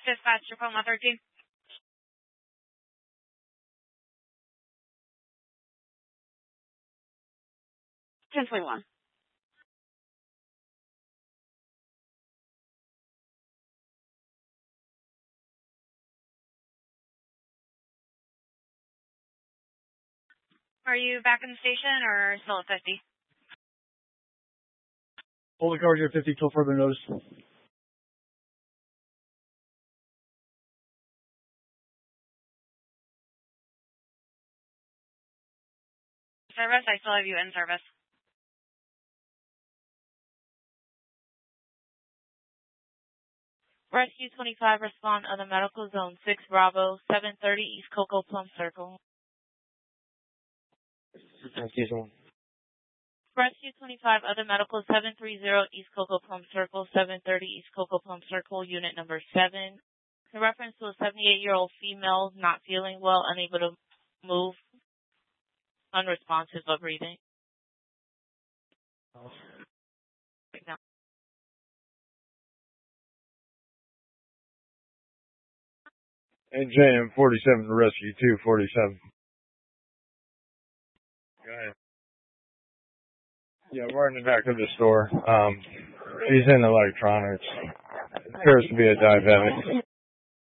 Dispatch, Tacoma 13. 1021. Are you back in the station or still at 50? Hold the coverage at 50 till further notice. Service, I still have you in service. Rescue 25, respond on the medical zone 6 Bravo, 730 East Coco Plum Circle. Rescue 25, other medical 730 East Coco Plum Circle, 730 East Coco Plum Circle, unit number 7. In reference to a 78-year-old female not feeling well, unable to move, unresponsive of breathing. No. NJM 47 to rescue 247. Go ahead. Yeah, we're in the back of the store. He's in electronics. Appears to be a diabetic.